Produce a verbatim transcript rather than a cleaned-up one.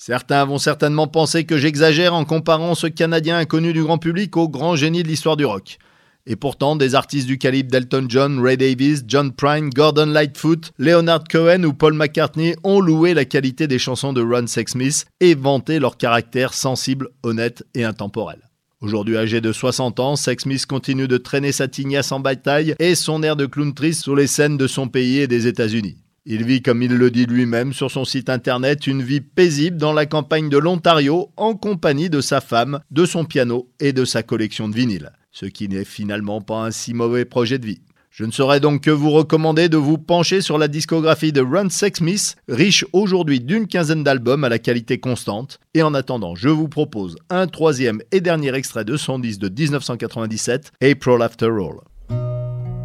Certains vont certainement penser que j'exagère en comparant ce Canadien inconnu du grand public au grand génie de l'histoire du rock. Et pourtant, des artistes du calibre d'Elton John, Ray Davies, John Prine, Gordon Lightfoot, Leonard Cohen ou Paul McCartney ont loué la qualité des chansons de Ron Sexsmith et vanté leur caractère sensible, honnête et intemporel. Aujourd'hui âgé de soixante ans, Sexsmith continue de traîner sa tignasse en bataille et son air de clown triste sur les scènes de son pays et des États-Unis. Il vit, comme il le dit lui-même sur son site internet, une vie paisible dans la campagne de l'Ontario en compagnie de sa femme, de son piano et de sa collection de vinyles. Ce qui n'est finalement pas un si mauvais projet de vie. Je ne saurais donc que vous recommander de vous pencher sur la discographie de Ron Sexsmith, riche aujourd'hui d'une quinzaine d'albums à la qualité constante. Et en attendant, je vous propose un troisième et dernier extrait de son disque de dix-neuf cent quatre-vingt-dix-sept, April After All.